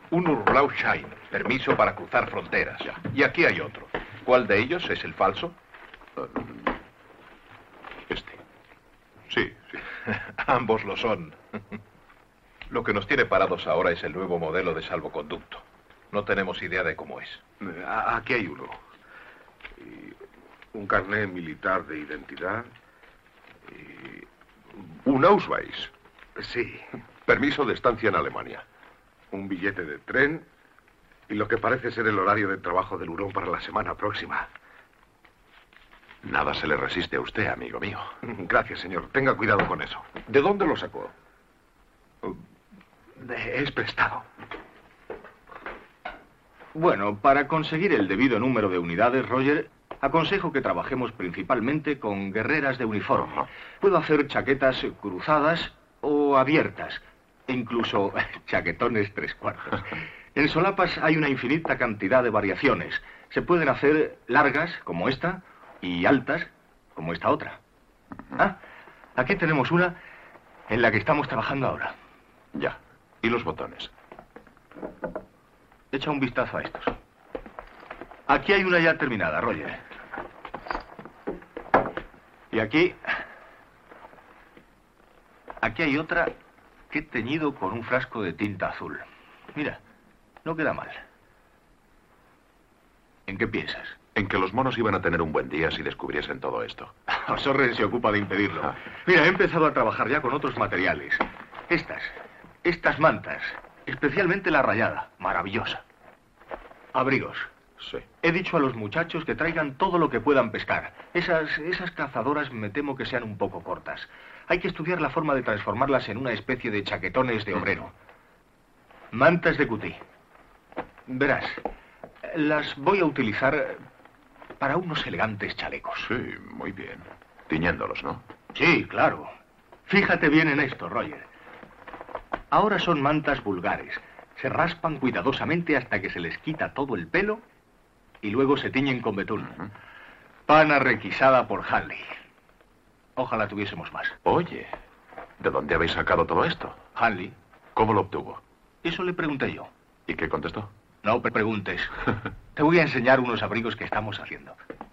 Un Urlau Shine, permiso para cruzar fronteras. Ya. Y aquí hay otro. ¿Cuál de ellos es el falso? Este. Sí, sí. Ambos lo son. Lo que nos tiene parados ahora es el nuevo modelo de salvoconducto. No tenemos idea de cómo es. Aquí hay uno. Y un carnet militar de identidad. Y un Ausweis. Sí. Permiso de estancia en Alemania. Un billete de tren y lo que parece ser el horario de trabajo del hurón para la semana próxima. Nada se le resiste a usted, amigo mío. Gracias, señor. Tenga cuidado con eso. ¿De dónde lo sacó? Es prestado. Bueno, para conseguir el debido número de unidades, Roger, aconsejo que trabajemos principalmente con guerreras de uniforme. Puedo hacer chaquetas cruzadas o abiertas, e incluso chaquetones 3/4. En solapas hay una infinita cantidad de variaciones. Se pueden hacer largas, como esta, y altas, como esta otra. Ah, aquí tenemos una en la que estamos trabajando ahora. Ya. ¿Y los botones? Echa un vistazo a estos. Aquí hay una ya terminada, Roger. Y aquí hay otra que he teñido con un frasco de tinta azul. Mira, no queda mal. ¿En qué piensas? En que los monos iban a tener un buen día si descubriesen todo esto. Sorren se ocupa de impedirlo. Mira, he empezado a trabajar ya con otros materiales. Estas mantas, especialmente la rayada, maravillosa. Abrigos. Sí. He dicho a los muchachos que traigan todo lo que puedan pescar. Esas cazadoras me temo que sean un poco cortas. Hay que estudiar la forma de transformarlas en una especie de chaquetones de obrero. Mantas de cutí. Verás, las voy a utilizar para unos elegantes chalecos. Sí, muy bien. Tiñéndolos, ¿no? Sí, claro. Fíjate bien en esto, Roger. Ahora son mantas vulgares. Se raspan cuidadosamente hasta que se les quita todo el pelo y luego se tiñen con betún. Pana requisada por Hanley. Ojalá tuviésemos más. Oye, ¿de dónde habéis sacado todo esto? Hanley. ¿Cómo lo obtuvo? Eso le pregunté yo. ¿Y qué contestó? No me preguntes. Te voy a enseñar unos abrigos que estamos haciendo.